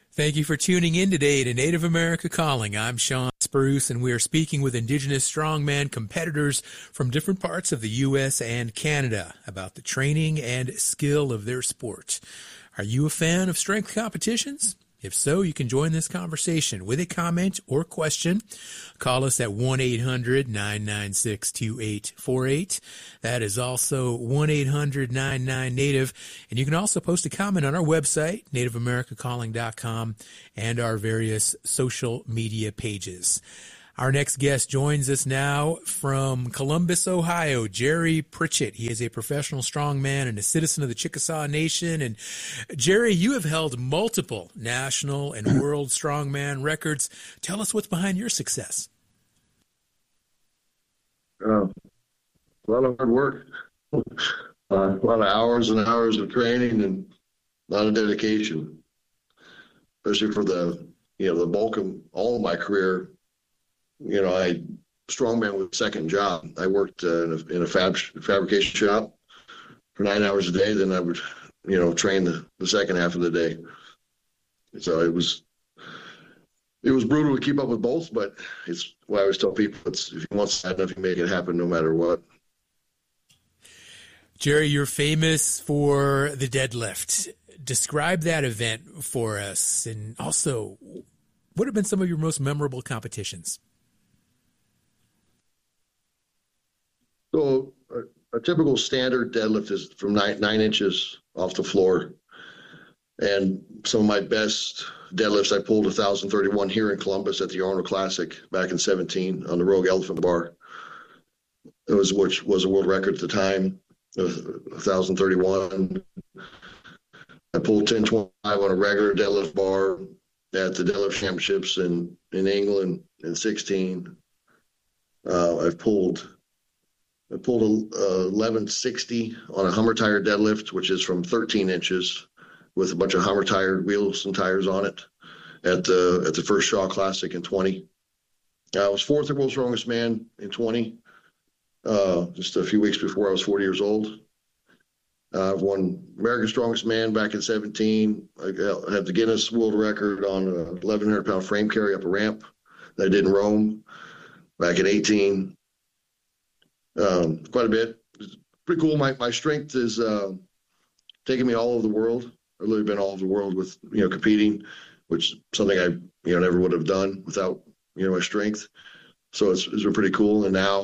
Thank you for tuning in today to Native America Calling. I'm Sean Spruce, and we are speaking with Indigenous strongman competitors from different parts of the U.S. and Canada about the training and skill of their sport. Are you a fan of strength competitions? If so, you can join this conversation with a comment or question. Call us at 1-800-996-2848. That is also 1-800-99-NATIVE. And you can also post a comment on our website, nativeamericacalling.com, and our various social media pages. Our next guest joins us now from Columbus, Ohio, Jerry Pritchett. He is a professional strongman and a citizen of the Chickasaw Nation. And Jerry, you have held multiple national and world strongman records. Tell us what's behind your success. A lot of hard work, a lot of hours and hours of training, and a lot of dedication, especially for the bulk of all of my career. I strongman was a second job. I worked in a fabrication shop for 9 hours a day. Then I would, train the second half of the day. So it was brutal to keep up with both, but it's what I always tell people: if you want something, you make it happen no matter what. Jerry, you're famous for the deadlift. Describe that event for us, and also, what have been some of your most memorable competitions? So a typical standard deadlift is from nine inches off the floor. And some of my best deadlifts, I pulled 1,031 here in Columbus at the Arnold Classic back in 2017 on the Rogue Elephant bar. Which was a world record at the time, 1,031. I pulled 1025 on a regular deadlift bar at the deadlift championships in England in 2016. I pulled 1160 on a Hummer tire deadlift, which is from 13 inches with a bunch of Hummer tire wheels and tires on it at the first Shaw Classic in 20. I was fourth at World's Strongest Man in 20, just a few weeks before I was 40 years old. I've won America's Strongest Man back in 17. I had the Guinness World Record on a 1,100-pound frame carry up a ramp that I did in Rome back in 18. Quite a bit. It's pretty cool. My strength is taking me all over the world. I've literally been all over the world with competing, which is something I never would have done without my strength. So it's been pretty cool. And now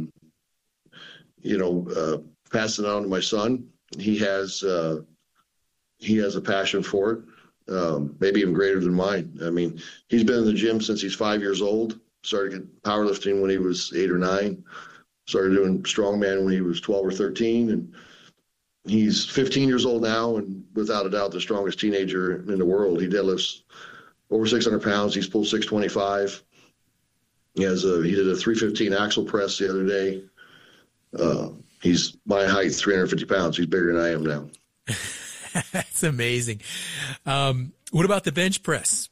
passing it on to my son. He has a passion for it, maybe even greater than mine. I mean, he's been in the gym since he's 5 years old. Started powerlifting when he was 8 or 9. Started doing strongman when he was 12 or 13, and he's 15 years old now, and without a doubt the strongest teenager in the world. He deadlifts over 600 pounds. He's pulled 625. He did a 315 axle press the other day. He's my height, 350 pounds. He's bigger than I am now. That's amazing. What about the bench press?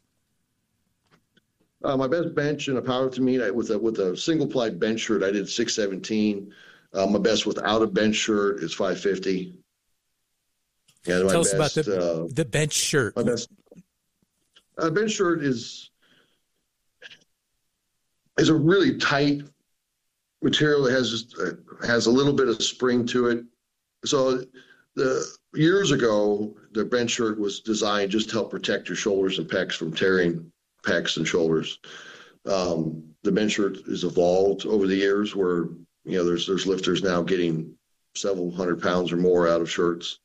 My best bench in a powerlifting meet with a single ply bench shirt, I did 617. My best without a bench shirt is 550. And Tell us about the bench shirt. My best bench shirt is a really tight material that has a little bit of spring to it. So years ago, the bench shirt was designed just to help protect your shoulders and pecs from tearing pecs and shoulders. The bench shirt has evolved over the years where, there's lifters now getting several hundred pounds or more out of shirts.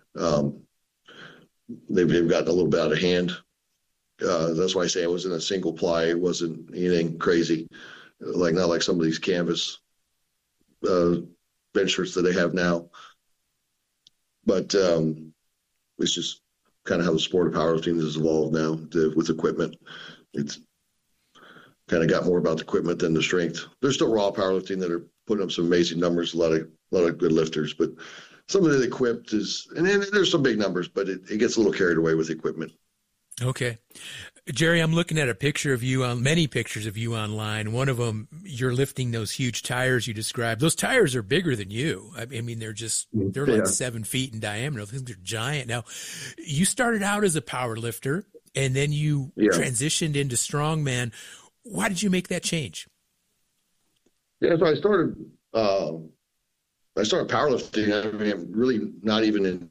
They've gotten a little bit out of hand. That's why I say I was in a single ply. It wasn't anything crazy, not like some of these canvas bench shirts that they have now. But it's just kind of how the sport of powerlifting has evolved now with equipment. It's kind of got more about the equipment than the strength. There's still raw powerlifting that are putting up some amazing numbers, a lot of good lifters, but some of the equipped and then there's some big numbers, but it gets a little carried away with equipment. Okay. Jerry, I'm looking at many pictures of you online. One of them, you're lifting those huge tires you described. Those tires are bigger than you. I mean, they're like 7 feet in diameter. Those things are giant. Now, you started out as a power lifter, and then you Yeah. transitioned into strongman. Why did you make that change? Yeah, so I started powerlifting. I mean, really not even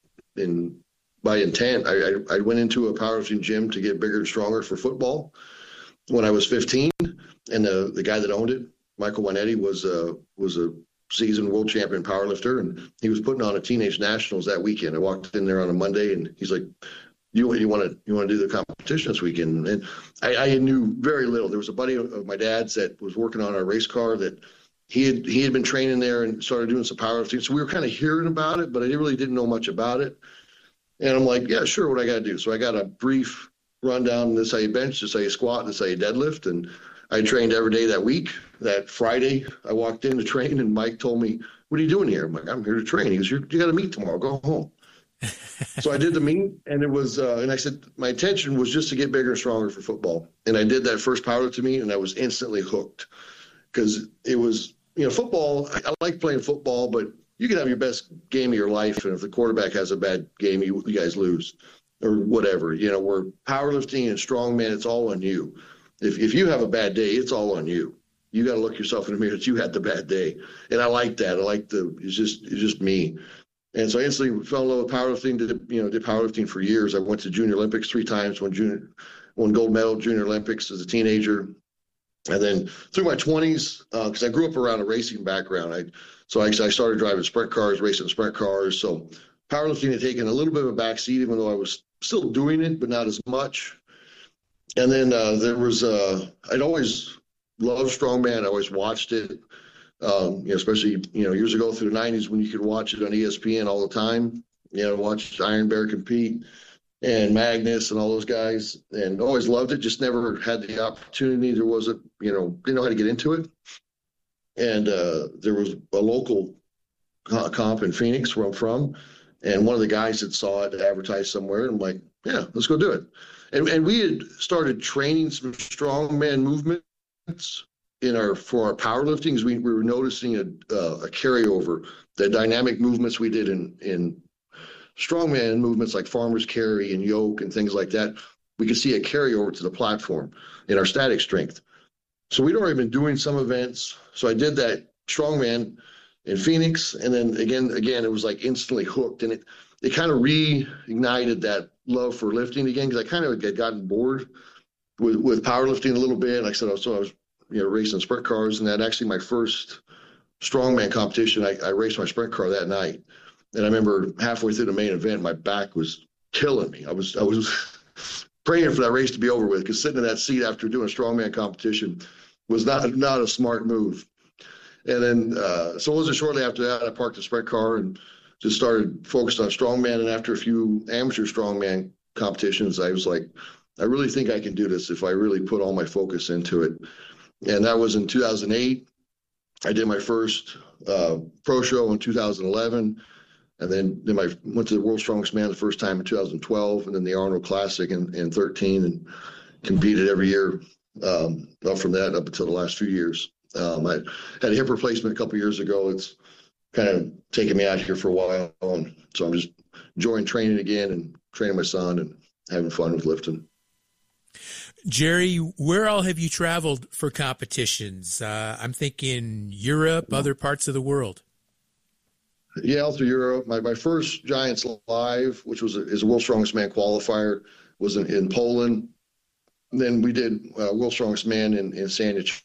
in by intent. I went into a powerlifting gym to get bigger and stronger for football when I was 15, and the guy that owned it, Michael Winetti, was a seasoned world champion powerlifter, and he was putting on a teenage nationals that weekend. I walked in there on a Monday, and he's like, You want to do the competition this weekend? And I knew very little. There was a buddy of my dad's that was working on a race car that he had been training there and started doing some powerlifting. So we were kind of hearing about it, but I really didn't know much about it. And I'm like, yeah, sure, what I got to do. So I got a brief rundown. This is how you bench, this is how you squat, this is how you deadlift. And I trained every day that week. That Friday, I walked in to train, and Mike told me, what are you doing here? I'm like, I'm here to train. He goes, you got to meet tomorrow. Go home. So I did the meet, and it was, and I said, my intention was just to get bigger and stronger for football. And I did that first powerlifting meet, and I was instantly hooked because it was, football. I like playing football, but you can have your best game of your life, and if the quarterback has a bad game, you guys lose or whatever. Where powerlifting and strongman, it's all on you. If you have a bad day, it's all on you. You got to look yourself in the mirror that you had the bad day. And I like that. I like it's just me. And so I instantly fell in love with powerlifting, did powerlifting for years. I went to Junior Olympics 3 times, won gold medal Junior Olympics as a teenager. And then through my 20s, because I grew up around a racing background, I started driving sprint cars, racing sprint cars. So powerlifting had taken a little bit of a backseat, even though I was still doing it, but not as much. And then there was, I'd always loved strongman. I always watched it. Especially, years ago through the 90s when you could watch it on ESPN all the time, watch Iron Bear compete and Magnus and all those guys, and always loved it. Just never had the opportunity. There wasn't, didn't know how to get into it. And there was a local comp in Phoenix where I'm from. And one of the guys that saw it advertised somewhere, and I'm like, yeah, let's go do it. And we had started training some strongman movements for our powerlifting, because we were noticing a carryover. The dynamic movements we did in strongman movements like farmer's carry and yoke and things like that, we could see a carryover to the platform in our static strength. So we'd already been doing some events. So I did that strongman in Phoenix, and then again, it was like instantly hooked, and it kind of reignited that love for lifting again, because I kind of had gotten bored with powerlifting a little bit. Like I said, I was racing sprint cars, and that actually my first strongman competition, I raced my sprint car that night. And I remember halfway through the main event, my back was killing me. I was praying for that race to be over with, because sitting in that seat after doing a strongman competition was not a smart move. And then, so it wasn't shortly after that, I parked the sprint car and just started focused on strongman. And after a few amateur strongman competitions, I was like, I really think I can do this if I really put all my focus into it. And that was in 2008. I did my first pro show in 2011. And then I went to the World's Strongest Man the first time in 2012, and then the Arnold Classic in 2013, and competed every year up from that up until the last few years. I had a hip replacement a couple years ago. It's kind of taken me out here for a while. And so I'm just enjoying training again and training my son and having fun with lifting. Jerry, where all have you traveled for competitions? I'm thinking Europe, other parts of the world. Yeah, all through Europe. My first Giants Live, which is a World's Strongest Man qualifier, was in Poland. Then we did World's Strongest Man in Sanya,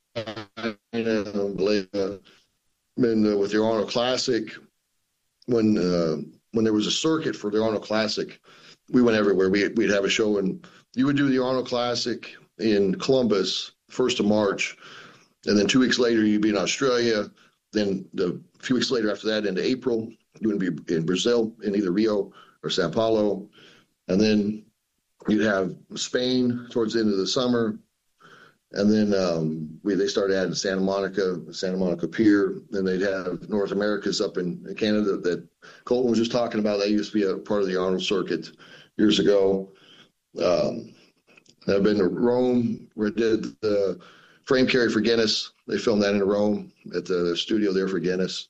China, Malaysia. Then with the Arnold Classic, when there was a circuit for the Arnold Classic, we went everywhere. We'd have a show, and you would do the Arnold Classic in Columbus, 1st of March, and then 2 weeks later you'd be in Australia. Then a few weeks later after that, into April, you would be in Brazil, in either Rio or Sao Paulo. And then you'd have Spain towards the end of the summer. And then they started adding Santa Monica Pier. Then they'd have North America's up in Canada that Colton was just talking about. That used to be a part of the Arnold circuit years ago. I've been to Rome, where I did the frame carry for Guinness. They filmed that in Rome at the studio there for Guinness.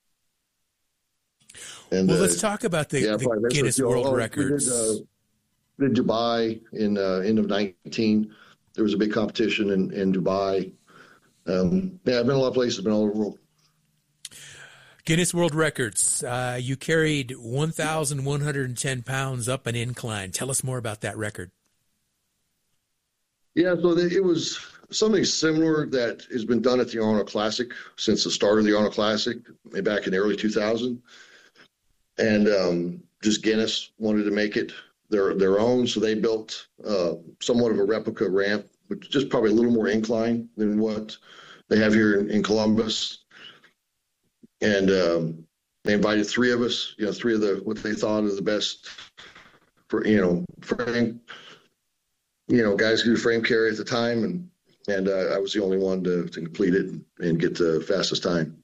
And let's talk about the Guinness World Records. in Dubai in end of 19. There was a big competition in Dubai. Yeah, I've been a lot of places, been all over the world. Guinness World Records. You carried 1,110 pounds up an incline. Tell us more about that record. Yeah, so it was something similar that has been done at the Arnold Classic since the start of the Arnold Classic back in the early 2000s. And just Guinness wanted to make it their own, so they built somewhat of a replica ramp, which just probably a little more incline than what they have here in Columbus. And they invited three of us, three of the what they thought of the best, for frame, guys who could frame carry at the time, and I was the only one to complete it and get the fastest time.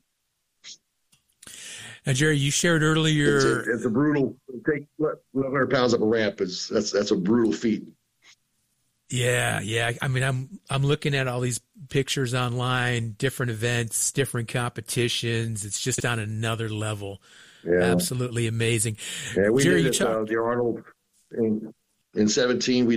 Now, Jerry, you shared earlier. It's a brutal. Take 1,100 pounds up a ramp that's a brutal feat. Yeah. I mean, I'm looking at all these pictures online, different events, different competitions. It's just on another level. Yeah. Absolutely amazing. Yeah, we Jerry, did it, the Arnold in 17. We